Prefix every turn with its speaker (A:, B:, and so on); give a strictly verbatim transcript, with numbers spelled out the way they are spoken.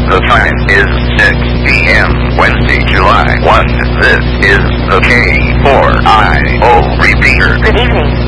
A: The time is six p m Wednesday, July first. This is the K four I O repeater.
B: Good evening.